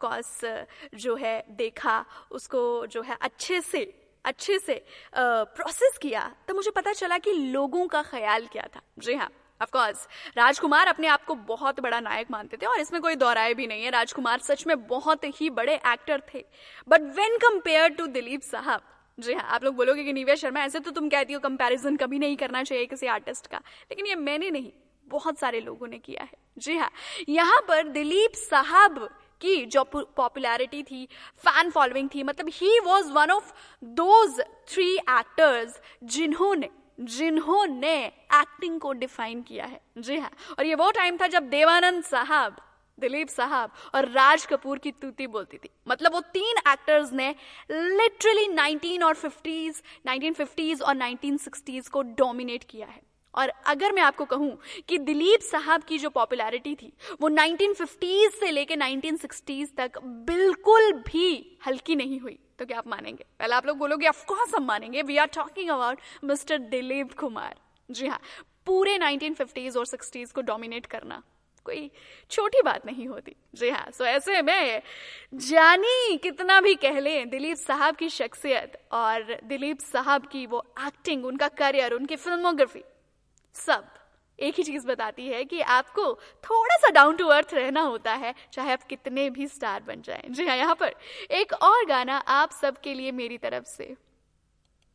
Course जो है देखा, उसको जो है अच्छे से प्रोसेस किया, तो मुझे पता चला कि लोगों का ख्याल क्या था। जी हाँ, ऑफ कोर्स राजकुमार अपने आप को बहुत बड़ा नायक मानते थे और इसमें कोई दोहराए भी नहीं है, राजकुमार सच में बहुत ही बड़े एक्टर थे। But when compare to Dilip साहब, जी हाँ, आप लोग बोलोगे कि निवेश शर्मा ऐसे तो तुम कहती हो कंपैरिजन कभी नहीं करना चाहिए किसी आर्टिस्ट का, लेकिन ये मैंने नहीं, बहुत सारे लोगों ने किया है। जी हाँ, यहाँ पर दिलीप साहब की जो पॉपुलैरिटी थी, फैन फॉलोइंग थी, मतलब he was one of those 3 actors जिन्होंने एक्टिंग को डिफाइन किया है। जी हाँ, और ये वो टाइम था जब देवानंद साहब, दिलीप साहब और राज कपूर की तूती बोलती थी। मतलब वो 3 एक्टर्स ने लिटरली 1950s और 1960s को डोमिनेट किया है। और अगर मैं आपको कहूं कि दिलीप साहब की जो पॉपुलैरिटी थी वो 1950s से लेके 1960s तक बिल्कुल भी हल्की नहीं हुई, तो क्या आप मानेंगे? पहले आप लोग बोलोगे ऑफ कोर्स हम मानेंगे, we are talking about mister Dilip Kumar. जी हाँ, पूरे 1950s और 60s को डोमिनेट करना कोई छोटी बात नहीं होती। जी हाँ, सो ऐसे में जानी कितना भी कह लें, दिलीप साहब की शख्सियत और दिलीप साहब की वो एक्टिंग, उनका करियर, उनकी फिल्मोग्राफी, सब एक ही चीज बताती है कि आपको थोड़ा सा डाउन टू अर्थ रहना होता है, चाहे आप कितने भी स्टार बन जाएं। जी हाँ, यहाँ पर एक और गाना आप सबके लिए मेरी तरफ से।